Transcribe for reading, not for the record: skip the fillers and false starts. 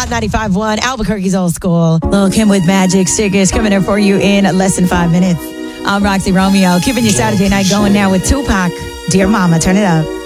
Hot 95.1, Albuquerque's old school. Lil' Kim with Magic Stickers coming in for you in less than 5 minutes. I'm Roxy Romeo, keeping your Saturday night going now with Tupac. Dear Mama, turn it up.